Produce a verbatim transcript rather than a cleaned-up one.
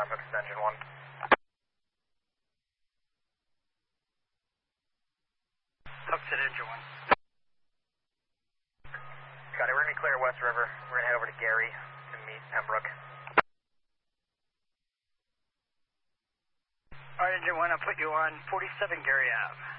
This is engine one. Tuxedo engine one. Got it. We're going to clear West River. We're going to head over to Gary to meet Pembroke. Alright, engine one, I'll put you on forty-seven Gary Ave.